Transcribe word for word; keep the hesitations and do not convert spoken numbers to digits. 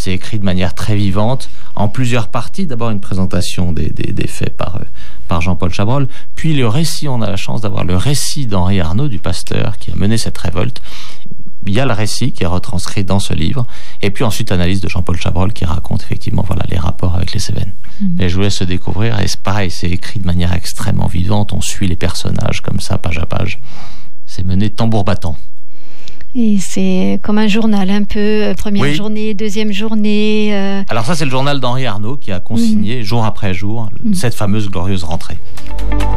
c'est écrit de manière très vivante, en plusieurs parties. D'abord une présentation des, des, des faits par, euh, par Jean-Paul Chabrol, puis le récit, on a la chance d'avoir le récit d'Henri Arnaud, du pasteur qui a mené cette révolte. Il y a le récit qui est retranscrit dans ce livre, et puis ensuite l'analyse de Jean-Paul Chabrol qui raconte effectivement voilà, les rapports avec les Cévennes. Mmh. Et je vous laisse le découvrir, et c'est pareil, c'est écrit de manière extrêmement vivante, on suit les personnages comme ça, page à page. C'est mené tambour battant. Et c'est comme un journal, un peu, première oui. journée, deuxième journée. Euh... Alors ça, c'est le journal d'Henri Arnaud qui a consigné, mmh. jour après jour, mmh. cette fameuse glorieuse rentrée.